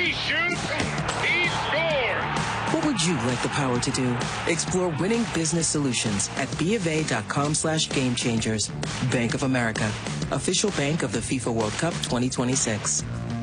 He shoots. He scores. What would you like the power to do? Explore winning business solutions at BofA.com/gamechangers. Bank of America, official bank of the FIFA World Cup 2026.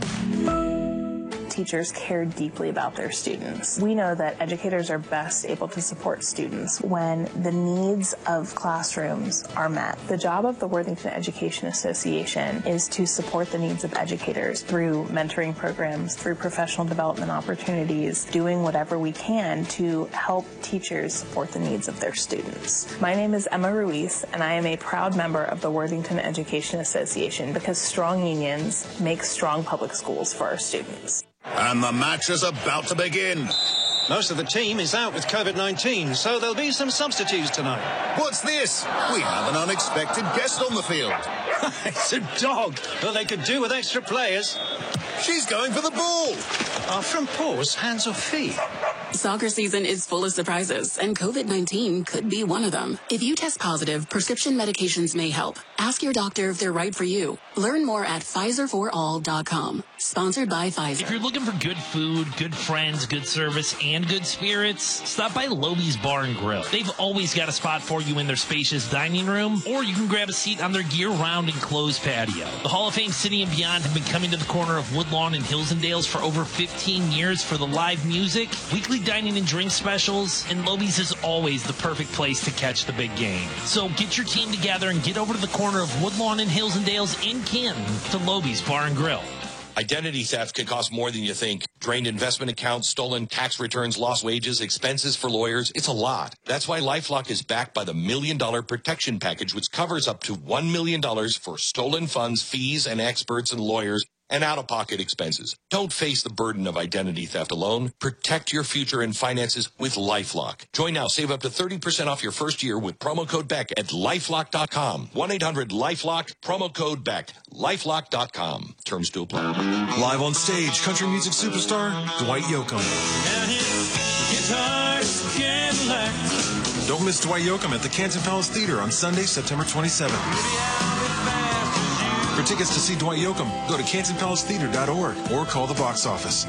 Teachers care deeply about their students. We know that educators are best able to support students when the needs of classrooms are met. The job of the Worthington Education Association is to support the needs of educators through mentoring programs, through professional development opportunities, doing whatever we can to help teachers support the needs of their students. My name is Emma Ruiz, and I am a proud member of the Worthington Education Association because strong unions make strong public schools for our students. And the match is about to begin. Most of the team is out with COVID-19, so there'll be some substitutes tonight. What's this? We have an unexpected guest on the field. It's a dog. Well, they could do with extra players. She's going for the ball. Are front paws hands or feet? Soccer season is full of surprises, and COVID-19 could be one of them. If you test positive, prescription medications may help. Ask your doctor if they're right for you. Learn more at PfizerForAll.com. Sponsored by Pfizer. If you're looking for good food, good friends, good service, and good spirits, stop by Loby's Bar and Grill. They've always got a spot for you in their spacious dining room, or you can grab a seat on their year-round enclosed patio. The Hall of Fame City and Beyond have been coming to the corner of Woodlawn and Hillsdales for over 15 years for the live music, weekly dining and drink specials, and Loby's is always the perfect place to catch the big game. So get your team together and get over to the corner of Woodlawn and Hillsdales in Canton to Loby's Bar and Grill. Identity theft can cost more than you think. Drained investment accounts, stolen tax returns, lost wages, expenses for lawyers. It's a lot. That's why LifeLock is backed by the $1 Million Protection Package, which covers up to $1 million for stolen funds, fees, and experts and lawyers, and out-of-pocket expenses. Don't face the burden of identity theft alone. Protect your future and finances with LifeLock. Join now. Save up to 30% off your first year with promo code BECK at LifeLock.com. 1-800-LifeLock, promo code BECK. LifeLock.com. Terms to apply. Live on stage, country music superstar Dwight Yoakam. Don't miss Dwight Yoakam at the Canton Palace Theater on Sunday, September 27th. For tickets to see Dwight Yoakam, go to CantonPalaceTheater.org or call the box office.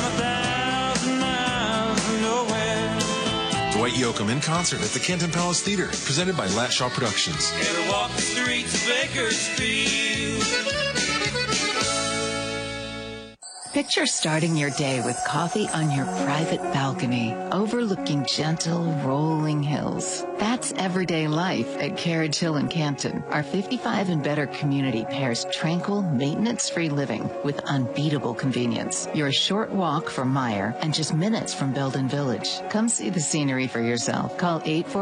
Dwight Yoakam in concert at the Canton Palace Theater, presented by Latshaw Productions. Walk the streets of Bakersfield. Picture starting your day with coffee on your private balcony, overlooking gentle, rolling hills. That's everyday life at Carriage Hill in Canton. Our 55 and better community pairs tranquil, maintenance-free living with unbeatable convenience. You're a short walk from Meyer and just minutes from Belden Village. Come see the scenery for yourself. Call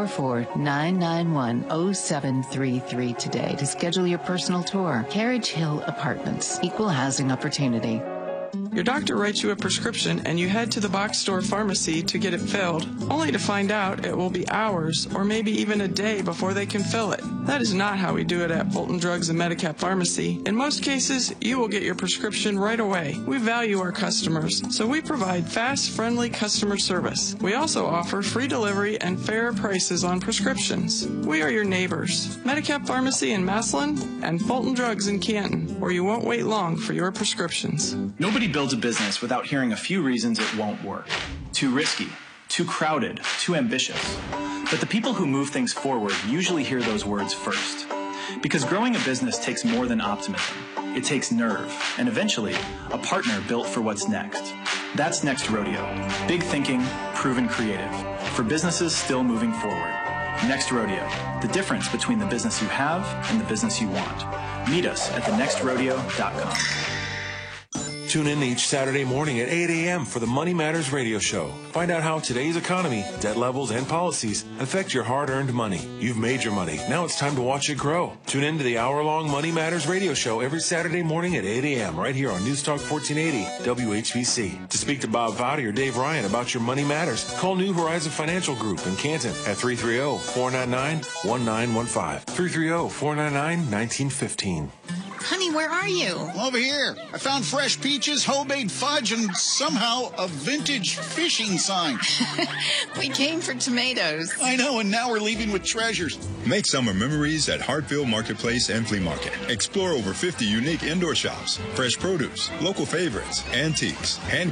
844-991-0733 today to schedule your personal tour. Carriage Hill Apartments. Equal housing opportunity. Your doctor writes you a prescription and you head to the box store pharmacy to get it filled, only to find out it will be hours or maybe even a day before they can fill it. That is not how we do it at Fulton Drugs and Medicap Pharmacy. In most cases, you will get your prescription right away. We value our customers, so we provide fast, friendly customer service. We also offer free delivery and fair prices on prescriptions. We are your neighbors. Medicap Pharmacy in Massillon and Fulton Drugs in Canton, where you won't wait long for your prescriptions. Nobody builds a business without hearing a few reasons it won't work. Too risky, too crowded, too ambitious. But the people who move things forward usually hear those words first. Because growing a business takes more than optimism. It takes nerve, and eventually, a partner built for what's next. That's Next Rodeo. Big thinking, proven creative. For businesses still moving forward. Next Rodeo. The difference between the business you have and the business you want. Meet us at thenextrodeo.com. Tune in each Saturday morning at 8 a.m. for the Money Matters Radio Show. Find out how today's economy, debt levels, and policies affect your hard-earned money. You've made your money. Now it's time to watch it grow. Tune in to the hour-long Money Matters Radio Show every Saturday morning at 8 a.m. right here on News Talk 1480 WHBC. To speak to Bob Fowdy or Dave Ryan about your money matters, call New Horizon Financial Group in Canton at 330-499-1915. 330-499-1915. Honey, where are you? Over here. I found fresh peaches, homemade fudge, and somehow a vintage fishing sign. We came for tomatoes. I know, and now we're leaving with treasures. Make summer memories at Hartfield Marketplace and Flea Market. Explore over 50 unique indoor shops, fresh produce, local favorites, antiques, hand